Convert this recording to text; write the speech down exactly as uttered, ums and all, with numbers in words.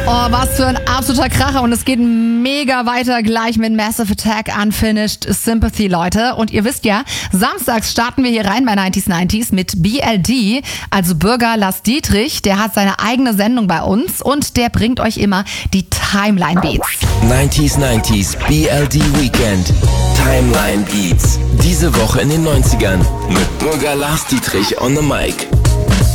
Oh, was für ein absoluter Kracher. Und es geht mega weiter gleich mit Massive Attack, Unfinished Sympathy, Leute. Und ihr wisst ja, samstags starten wir hier rein bei neunzig neunzig mit B L D, also Bürger Lars Dietrich. Der hat seine eigene Sendung bei uns und der bringt euch immer die Timeline Beats. neunzig neunzig B L D Weekend. Timeline Beats. Diese Woche in den neunzigern mit Bürger Lars Dietrich on the mic.